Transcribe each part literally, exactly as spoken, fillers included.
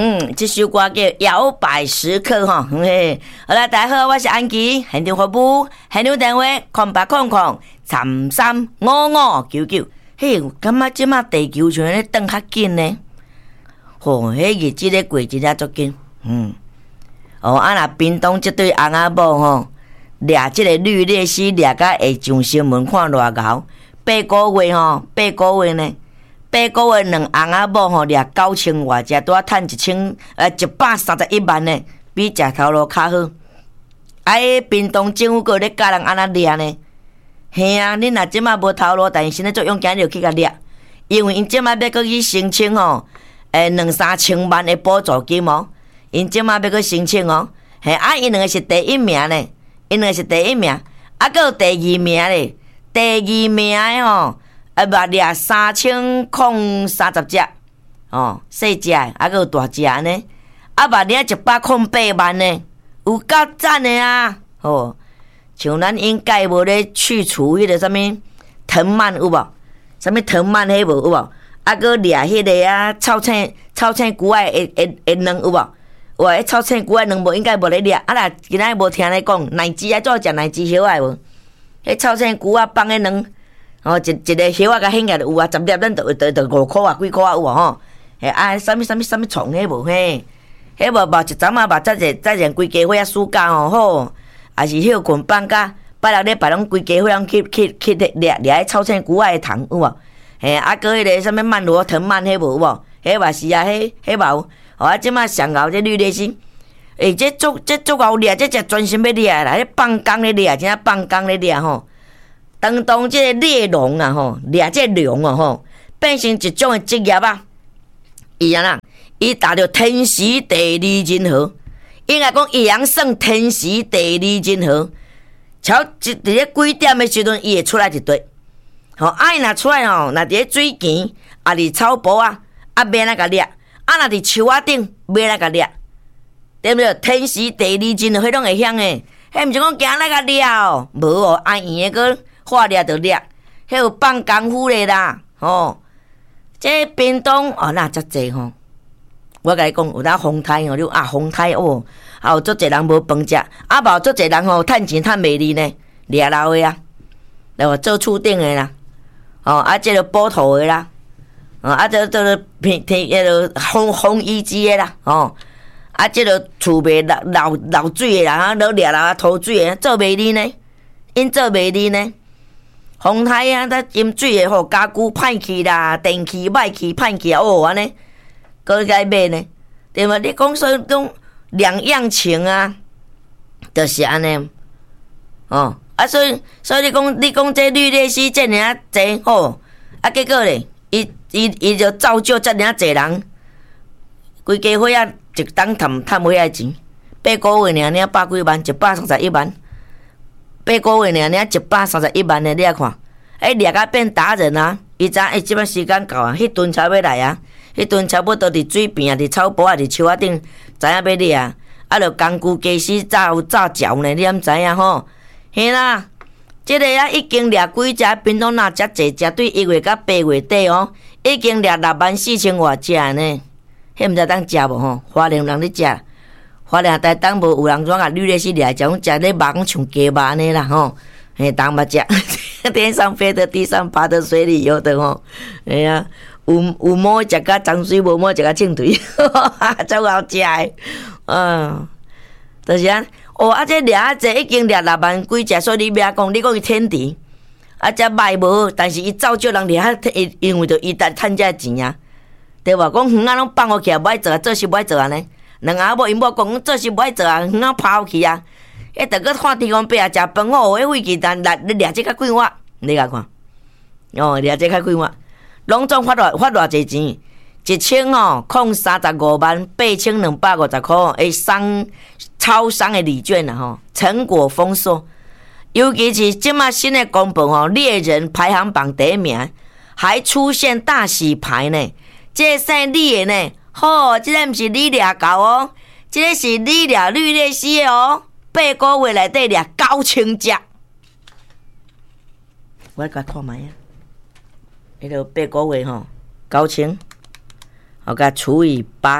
嗯，这首歌叫《摇摆时刻》哈。嘿，好啦，大家好，我是安琪，现场服务，现场电话空八空空三三五五九九。嘿，感觉即马地球像咧转较紧呢。吼，迄日子咧过真正足紧。嗯，哦，啊若屏东即对翁仔某吼，掠即个绿鬣蜥掠甲会上新闻看偌高，八个月吼，八个月呢。八个月两翁仔某吼，掠九千外只，拄啊趁一千呃一百三十一万呢，比食头路较好。啊，迄屏东政府阁咧教人安那掠呢？嘿啊，恁若即马无头路，但是现在做勇敢就去甲掠，因为因即马要阁去申请吼，诶两三千万的补助金哦，因即马要阁申请哦。嘿，啊，因两个是第一名呢，因两个是第一名，啊，阁有第二名咧，第二名的吼。啊，嘛掠三千空三十只，哦，细只的，啊，佮有大只呢，啊，嘛掠一百空八万呢，有够赞的啊！哦，像咱应该无咧去除迄个啥物藤蔓有无？啥物藤蔓迄无有无？啊，佮掠迄个啊，草青草青菇仔的的的卵有无？有啊，迄草青菇仔卵无应该无咧掠，啊啦，今仔无听你讲，奶枝啊，怎食奶枝叶仔无？迄草青菇仔放的卵。哦，一一个叶仔甲掀起来就有啊，十粒咱就就就五箍啊，几箍啊有啊吼。嘿啊，啥物啥物啥物虫迄无嘿，迄无无一阵啊，目早者早者规家伙啊暑假吼好，也是休困放假，拜六礼拜拢规家伙人去去去掠掠迄草青菇仔的虫有无？嘿啊，搁迄个啥物曼罗藤蔓迄无有无？迄嘛是啊，迄迄嘛有。哦啊，即马上后这绿鬣蜥，诶，这足这足够掠，这只专心要掠啦，迄放工咧掠，真正放工咧掠吼。当当即个猎龙啊吼，掠即个龙啊吼，变成一种诶职业啊。伊安那，伊达到天时地利人和，应该讲伊通算天时地利人和。超一伫咧几点诶时阵，伊会出来一堆。吼，啊伊若出来吼，若伫咧水墘，啊伫草坡啊，啊免那甲掠；啊若伫树仔顶，免那甲掠。对不对？天时地利人和，迄拢会晓诶。迄毋是讲行来甲掠哦，无哦，安圆诶个。话掠就掠，迄有放功夫咧啦，吼！这屏东哦，那遮济吼。我甲你讲，有当风台吼，你啊风台哦，啊有足济人无饭食，啊嘛有足济人吼趁钱趁袂离呢，掠老诶啊，然后做厝顶诶啦，哦啊，即个补土诶啦，哦啊，这这个天天迄个风风衣机诶啦，哦啊，即个厝袂流流流水诶啦，啊，落掠啦吐水诶，做袂离呢，因做袂离呢。风台啊，咱饮水诶吼，家具歹去啦，电器歹去歹去啊，哦安尼，搁该买呢，对嘛？你讲说讲两样情啊，就是安尼，哦啊，所以所以你讲你讲这绿鬣蜥这尔济吼，啊结果咧，伊伊伊就造就这尔济人，规家伙啊，一当趁趁几啊钱，八个月尔尔百几万，一百三十一万。八个月尔尔一百三十一万的，你来看，哎，掠甲变达人啊！伊知哎，即摆时间到啊，迄顿才要来啊，迄顿差不多伫水边啊，伫草坡啊，伫树仔顶，知影要掠啊，啊，着工具加死早有早嚼呢，你毋知影吼？嘿啦，即个啊已经掠几只，屏东若遮济只，对一月到八月底哦，已经掠六万四千外只呢，迄毋知当食无吼？花莲人咧食。花莲台东无有人怎啊绿鬣蜥掠食，食咧肉像鸡肉安尼啦吼，嘿，当捌食，天上飞的，地上爬的，水里游的吼，哎呀，有有毛食甲脏水，无毛食甲清水，足好食的，嗯，就是安，哦，啊，这掠啊济已经掠六万几只，所以你别讲，你讲伊天敌，啊，遮歹无，但是伊造就人掠啊，因因为着伊趁趁遮钱啊，对无？讲园仔拢放互起来，无爱做啊，做是无爱做安尼。两下某因某讲，做是无爱做啊，园仔抛去啊，迄着搁看天公伯啊，食饭哦，迄费气但来你掠这较几碗，你甲看，哦，掠这较几碗，拢总发偌发偌济钱，一千哦，空三十五万八千两百五十块，诶，商超商的礼券啊吼，成果丰硕，尤其是即马新的公布哦，猎人排行榜第一名，还出现大洗牌呢，这算你的呢。好，这个毋是你掠到哦，这个是你掠绿鬣蜥的哦，八个月内底掠九千只。我甲看卖啊，迄个八个月吼，九千，我甲除以八，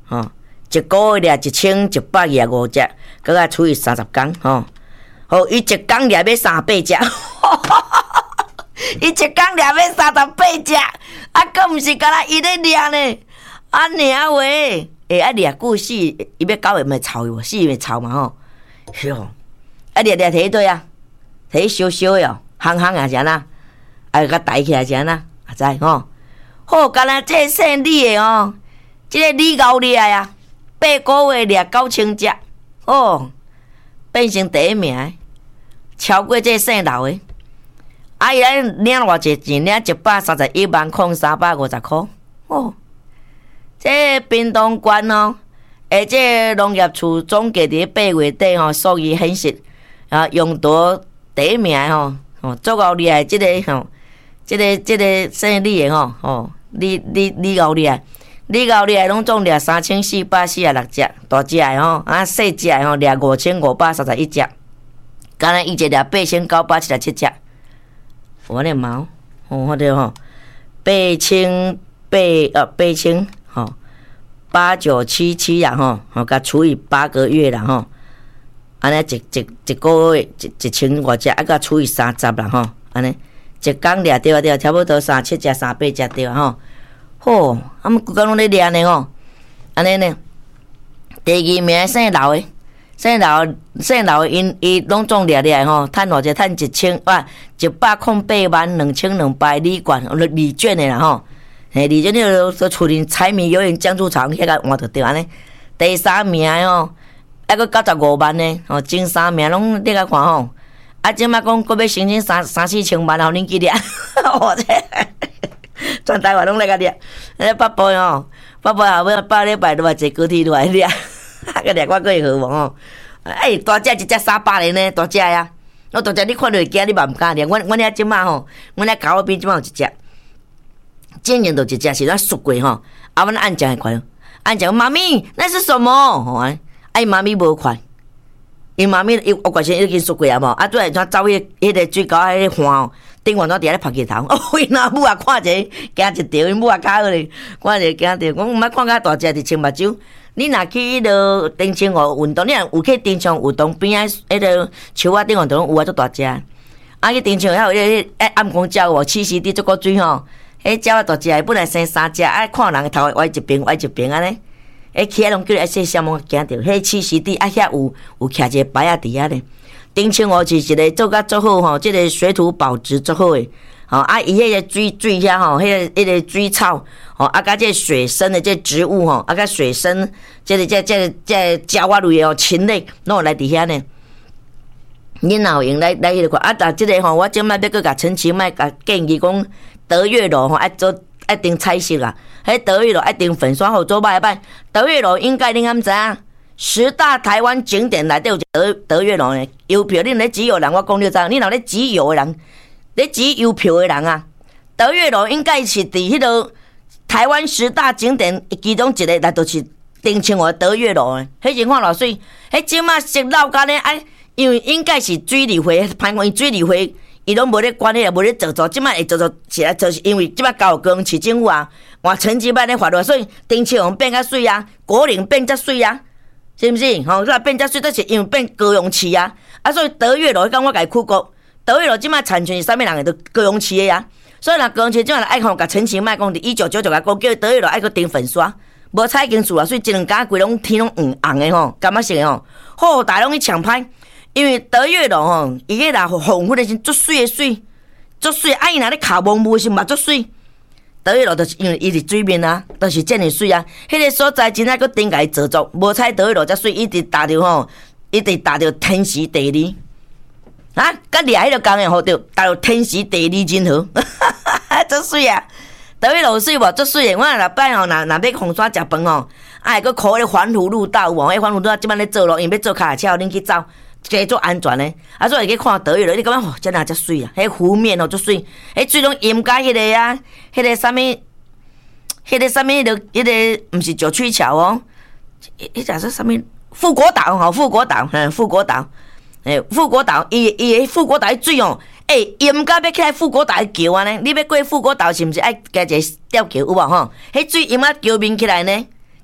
吼、哦，一个月掠一千一百二十五只，佮佮除以三十天，吼、哦，好，伊一工掠要三百只，伊一工掠要三十八只，啊，佮毋是干那伊咧掠呢，啊，尔喂，诶，啊掠久死，伊要九月咪臭哟，死咪臭嘛吼，哟，啊掠掠摕一堆啊，摕烧烧的哦，烘烘啊是安那，啊，佮抬起来是安那，啊知吼。好，干那这姓李的哦，这个李高厉害啊，八个月掠九千只，哦，变成第一名，超过这姓刘的。啊，伊来领偌济钱？领一百三十一万空三百五十块。哦，这屏东县哦，而这农业处总计伫八月底吼，数据显示啊，勇夺第一名吼，哦，足够厉害！这个吼，这个这个姓李的吼，哦。你你你够厉害，你够厉害，拢总掠三千四百四十六只大只的吼，啊细只的吼掠五千五百三十一只，刚才伊一掠八千九百七十七只，我的毛，哦，我的吼八千八呃八千吼八九七七啦吼，吼甲除以八个月啦吼，安尼一一一个月一一千外只，啊甲除以三十啦吼，安尼。一工掠着着，差不多三七只、三八只着吼。好，啊，么规工拢咧掠呢吼。安尼呢，第二名姓刘的，姓刘姓刘的，因伊拢总掠掠吼，趁偌济？趁一千哇，一百空八万两千两百里冠，礼券的啦吼。嘿，礼券你就厝里柴米油盐酱醋茶，遐个换着着安尼。第三名哦，还佫九十五万呢，吼，前三名拢你甲看吼。啊，即摆讲，佫要申请三三四千万，互恁去掠，我这全台湾拢来甲掠。迄北部哦，北部后尾百礼拜都嘛坐高铁落来掠，个掠我过会好无吼？哎，大只一只三百个呢，大只呀！我大只你看着会惊，你嘛毋敢掠。阮阮遐即摆吼，阮遐狗边即摆有一只，真正就一只是咱熟过吼。啊，阮按奖会快，按奖妈咪那是什么？吼，哎，妈咪无快。因妈咪伊我怪先已经熟过啊无，啊拄来怎走迄迄个水沟迄个花哦，顶完怎伫遐咧拍起头，哦，因阿母啊看者惊一条，因母啊卡好咧，看者惊着，我毋捌看较大只伫清目睭。你若去迄落丁清湖运动，你若有去丁清湖运动边仔迄个树仔顶运动有啊，足大只。啊去丁清湖还有迄个暗光鸟哦，栖息地足够水吼，迄鸟啊大只，本来生三只，啊看人头歪一边歪一边安尼。迄起来拢叫伊爱说啥物，惊着。迄栖息地啊，遐有有徛一个牌仔伫遐咧。丁清湖是一个做甲足好吼，即个水土保持足好诶。吼啊，伊迄个水水遐吼，迄个迄个水草吼，啊甲即水生诶即植物吼，啊甲水生即个即即即鸟仔类诶哦，禽类拢有来伫遐呢。恁若有用来来迄个看啊，但即个吼，我即摆要搁甲陈其迈甲建议讲，德月楼吼爱做。一定彩色啊！迄德月楼一定粉刷好做歹歹。德月楼应该恁敢知影？十大台湾景点内底有一德德月楼呢。邮票恁咧集邮人，我讲你知，你若咧集邮的人，咧集邮票的人啊，德月楼应该是伫迄个台湾十大景点其中一个，那就是丁清湖德月楼呢。迄情况偌水，迄即马熟闹甲咧，哎，因为应该是水利会，歹讲伊水利会。伊拢无咧管迄个，无咧做做，即摆会做做起来，就是因为即摆高雄市政府啊，换陈其迈咧发落，所以丁清湖变较水啊，果岭变较水啊，是毋是？吼、哦，所以变较水，这是因为变高雄市啊，啊，所以德月楼，讲我甲伊去过，德月楼即摆产权是啥物人诶？就高雄市诶啊，所以若高雄市即摆爱看甲陈其迈讲，伫一九九九甲讲叫德月楼爱去顶粉刷，无彩金厝啊，所以一两家规拢天拢黄红诶吼，感觉色诶吼，好大拢去抢拍。因为德月楼吼，伊迄若红火的是足水的水，足水，啊伊若咧卡蒙雾是嘛足水。德月楼就是因为伊伫水面啊，都、就是遮尔水啊。迄、那个所在真爱佫顶甲伊做作，无采德月楼遮水，一直达着吼，一直达着天时地利。啊，甲掠迄个工诶吼，着达着天时地利人和，足水啊！德月楼水无足水诶，我若摆吼，若若要红山食饭吼，啊会佫靠迄个环湖路道有无？迄环湖路道即摆咧做咯，因为要做脚踏车，恁去走。加做安全咧，啊，所以去看德月楼，你感觉吼，真哪遮水啊！迄湖面哦，足水，迄水拢淹甲迄个啊，迄个啥物，迄个啥物，迄个迄个毋是九曲桥哦，迄只说啥物？富国岛吼，富国岛，嗯，富国岛，诶，富国岛，伊伊富国岛迄水哦，诶，淹甲要起来富国岛桥安尼，你要过富国岛是毋是爱加一个吊桥有无吼？迄水淹啊桥面起来呢？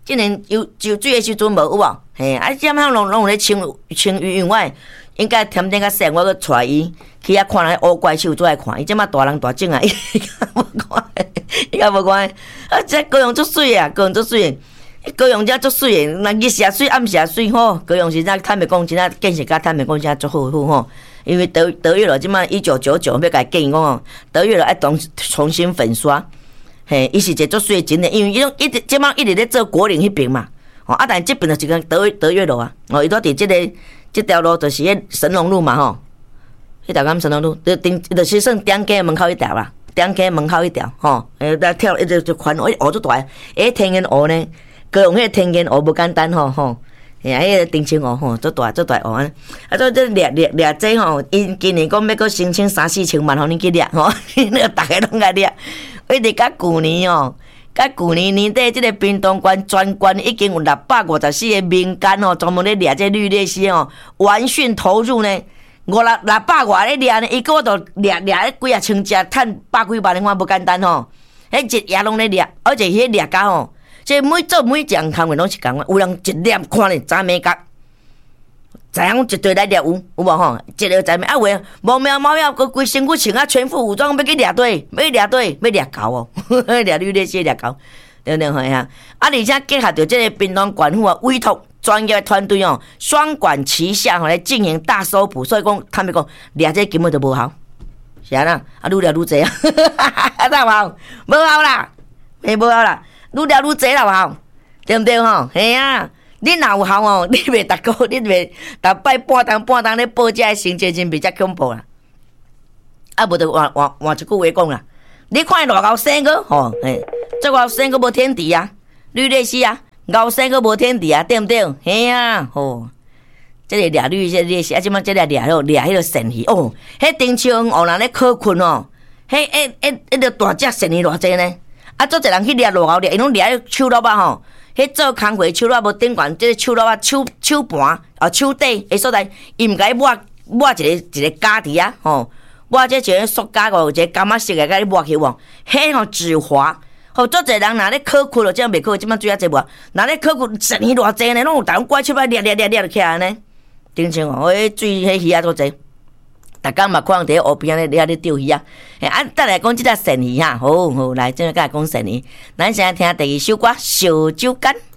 今年游游水的时阵无有无？嘿，啊，这样拢拢有咧清清鱼泳外，应该添点较细，我去带伊去遐看那乌怪兽，做来看。伊即马大人大种啊，伊无看，伊甲无看。啊，这高雄足水啊，高雄足水。高雄遮足水的，若日时水，暗时水吼。高雄现在坦白讲，真正建设甲坦白讲，真足好好吼。因为德德月楼即马一九九九要甲伊建议讲哦，德月楼爱重重新粉刷。嘿，伊是一个足水真诶，因为伊拢一直即马一直咧做国岭迄边嘛。哦，啊，但即边就是个德德月路啊。哦，伊拄伫即个即条路就是迄神农路嘛吼。迄条咁神农路，就顶就是算点街门口迄条啦，点街门口迄条吼。诶，来跳一直就宽，诶，湖足大，诶，天眼湖呢，高雄迄个天眼湖无简单吼吼。哎呀，迄个丁青湖吼，足大足大湖啊！啊，做这掠掠掠这吼，因今年讲要搁申请三四千万，互恁去掠吼，那个大家拢爱掠。一直甲旧年哦，甲旧年年底，即个屏东县全县已经有六百五十四个民间哦，专门咧掠这绿鬣蜥哦，完训投入呢，五六六百外咧掠呢，伊个都掠掠咧几啊千只，趁百几万，你看无简单吼。迄一夜拢咧掠，而且迄掠家吼。即每做每一项工作拢是共款，有人一粒看咧十米角，知影一堆来掠有，有无吼？一个十米啊话，无喵猫要个规身躯穿啊全副武装，要去掠队，要掠队，要掠狗哦，掠绿鬣蜥掠狗，对不对吼呀？啊，而且结合着即个屏东县府啊，委托专业团队哦，双管齐下吼来进行大搜捕，所以讲他们讲掠这根本就无效，是安那？啊，愈掠愈济啊，啊，咋无效？无效啦，嘿，无效啦。愈掠愈济啦，有效，对毋对吼？嘿啊，你若有效哦，你袂逐个，你袂逐摆半当半当咧报这个成绩，真比较恐怖啦。啊，无就换换换一句话讲啦，你看偌高生个吼，嘿，这高生个无天敌啊，绿鬣蜥啊，高生个无天敌啊，对毋对？嘿啊，吼，这个掠绿鬣蜥啊，即摆这个掠迄掠迄个鳝鱼哦，迄丁青湖人咧考困哦，迄迄迄迄个大只鳝鱼偌济呢？啊，做一人去掠落后掠，伊拢掠迄手螺啊吼，迄做工课手螺无顶悬，即个手螺啊手手盘啊手底诶所在，伊毋甲伊抹抹一个一个夹伫啊吼，抹这一个塑胶个一个柑仔色个甲伊抹起喎，迄吼止滑。吼，做一人若咧考困咯，这样袂考，即摆水啊济无？若咧考困，鳝鱼偌济呢，拢有逐种怪手来掠掠掠掠起来呢。顶像哦，迄水迄鱼啊多济。逐工嘛，看伫湖边咧咧咧钓鱼啊！哎，啊，再来讲即只鳝鱼哈，好好来，即个甲讲鳝鱼。咱先听第二首歌《烧酒矸》。